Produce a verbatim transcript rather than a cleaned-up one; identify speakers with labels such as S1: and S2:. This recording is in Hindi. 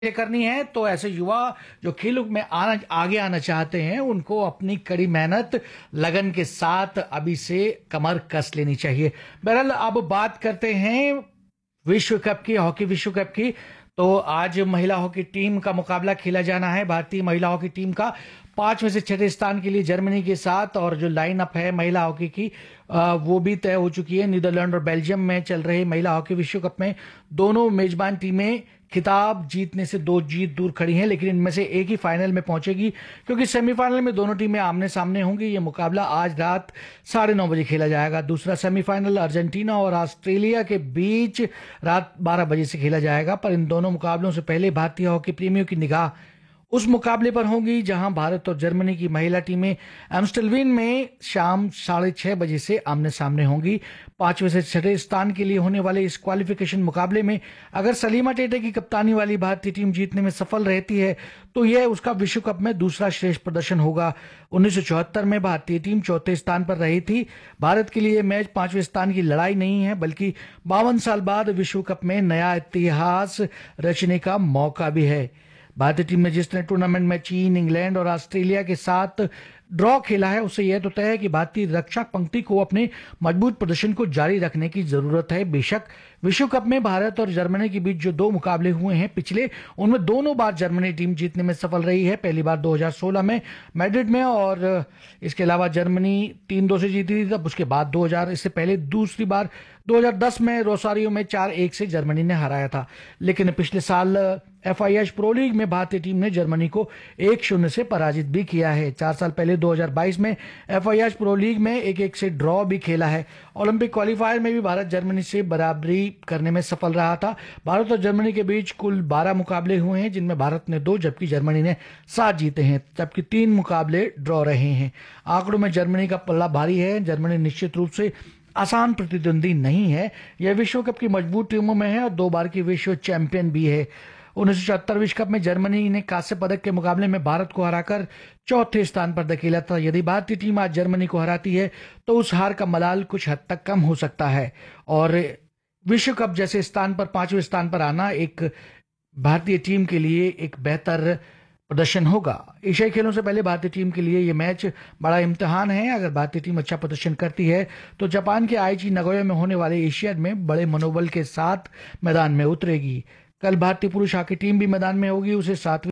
S1: करनी है तो ऐसे युवा जो खेल में आना आगे आना चाहते हैं उनको अपनी कड़ी मेहनत लगन के साथ अभी से कमर कस लेनी चाहिए। बहरहाल अब बात करते हैं विश्व कप की, हॉकी विश्व कप की। तो आज महिला हॉकी टीम का मुकाबला खेला जाना है। भारतीय महिला हॉकी टीम का पांच में से छठे स्थान के लिए जर्मनी के साथ, और जो लाइन अप है महिला हॉकी की आ, वो भी तय हो चुकी है। नीदरलैंड और बेल्जियम में चल रहे महिला हॉकी विश्व कप में दोनों मेजबान टीमें खिताब जीतने से दो जीत दूर खड़ी हैं, लेकिन इनमें से एक ही फाइनल में पहुंचेगी क्योंकि सेमीफाइनल में दोनों टीमें आमने सामने होंगी। ये मुकाबला आज रात साढ़े नौ बजे खेला जाएगा। दूसरा सेमीफाइनल अर्जेंटीना और ऑस्ट्रेलिया के बीच रात बारह बजे से खेला जाएगा। पर इन दोनों मुकाबलों से पहले भारतीय हॉकी प्रेमियों की निगाह उस मुकाबले पर होंगी जहां भारत और जर्मनी की महिला टीमें एम्स्टलवीन में शाम साढ़े छह बजे से आमने सामने होंगी। पांचवें से छठे स्थान के लिए होने वाले इस क्वालिफिकेशन मुकाबले में अगर सलीमा टेटे की कप्तानी वाली भारतीय टीम जीतने में सफल रहती है तो यह उसका विश्व कप में दूसरा श्रेष्ठ प्रदर्शन होगा। उन्नीस सौ चौहत्तर में भारतीय टीम चौथे स्थान पर रही थी। भारत के लिए मैच पांचवें स्थान की लड़ाई नहीं है, बल्कि बावन साल बाद विश्व कप में नया इतिहास रचने का मौका भी है। भारतीय टीम ने जिसने टूर्नामेंट में चीन, इंग्लैंड और ऑस्ट्रेलिया के साथ ड्रॉ खेला है उससे यह तो तय है कि भारतीय रक्षा पंक्ति को अपने मजबूत प्रदर्शन को जारी रखने की जरूरत है। बेशक विश्व कप में भारत और जर्मनी के बीच जो दो मुकाबले हुए हैं पिछले, उनमें दोनों बार जर्मनी टीम जीतने में सफल रही है। पहली बार दो हज़ार सोलह में मैड्रिड में, और इसके अलावा जर्मनी तीन दो से जीती थी तब। उसके बाद दो हज़ार इससे पहले दूसरी बार दो हज़ार दस में रोसारियो में चार एक से जर्मनी ने हराया था। लेकिन पिछले साल F I H pro league में भारतीय टीम ने जर्मनी को एक शून्य से पराजित भी किया है। चार साल पहले दो हज़ार बाईस में F I H pro league में एक एक से ड्रॉ भी खेला है। ओलंपिक क्वालिफायर में भी भारत जर्मनी से बराबरी करने में सफल रहा था। भारत और जर्मनी के बीच कुल बारह मुकाबले हुए हैं, जिनमें भारत ने दो जबकि जर्मनी ने सात जीते हैं, जबकि तीन मुकाबले ड्रॉ रहे हैं। आंकड़ों में जर्मनी का पल्ला भारी है। जर्मनी निश्चित रूप से आसान प्रतिद्वंदी नहीं है। यह विश्व कप की मजबूत टीमों में है और दो बार की विश्व चैंपियन भी है। उन्नीस सौ चौहत्तर विश्व कप में जर्मनी ने कांस्य पदक के मुकाबले में भारत को हराकर चौथे स्थान पर धकेला था। यदि भारतीय टीम आज जर्मनी को हराती है तो उस हार का मलाल कुछ हद तक कम हो सकता है, और विश्व कप जैसे स्थान पर पांचवें स्थान पर आना एक भारतीय टीम के लिए एक बेहतर प्रदर्शन होगा। एशियाई खेलों से पहले भारतीय टीम के लिए यह मैच बड़ा इम्तिहान है। अगर भारतीय टीम अच्छा प्रदर्शन करती है तो जापान के आईची नगोया में होने वाले एशियाड में बड़े मनोबल के साथ मैदान में उतरेगी। कल भारतीय पुरुष हॉकी टीम भी मैदान में होगी। उसे सातवीं